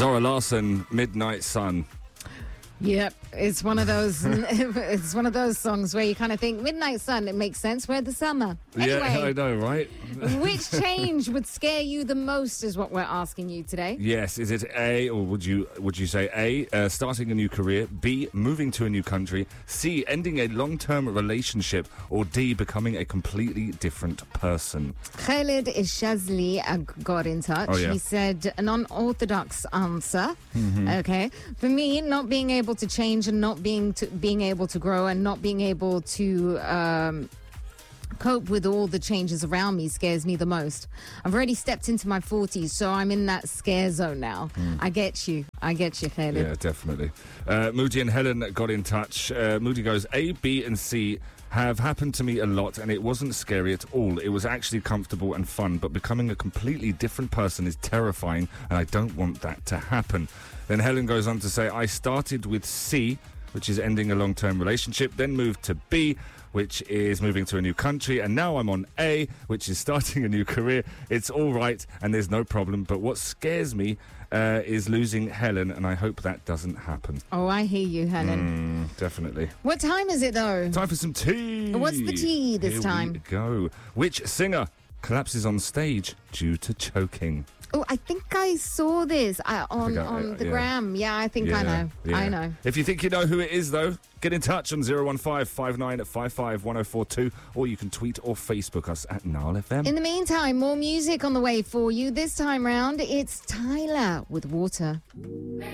Zara Larsson, Midnight Sun. Yep, it's one of those. It's one of those songs where you kind of think Midnight Sun. It makes sense. We're the summer. Anyway, Yeah, I know, right? which change would scare you the most is what we're asking you today. Yes, is it A, or would you say A, starting a new career, B, moving to a new country, C, ending a long-term relationship, or D, becoming a completely different person? Khalid Shazli got in touch. Oh, yeah. He said an unorthodox answer. Okay, for me, not being able to change and not being able to grow and not being able to cope with all the changes around me scares me the most. I've already stepped into my 40s, so I'm in that scare zone now. I get you, Khalid. Yeah, definitely. Moody and Helen got in touch. Moody goes, A, B, and C have happened to me a lot, and it wasn't scary at all. It was actually comfortable and fun, but becoming a completely different person is terrifying, and I don't want that to happen. Then Helen goes on to say, I started with C, which is ending a long-term relationship, then moved to B, which is moving to a new country, and now I'm on A, which is starting a new career. It's all right, and there's no problem, but what scares me is losing Helen, and I hope that doesn't happen. Oh, I hear you, Helen. Definitely. What time is it, though? Time for some tea. What's the tea this Here time? we go. Which singer collapses on stage due to choking? Oh, I think I saw this on the yeah. gram. Yeah, I think I know. Yeah. I know. If you think you know who it is, though, get in touch on 015 5955 1042, or you can tweet or Facebook us at Nile FM. In the meantime, more music on the way for you. This time round, it's Tyler with Water.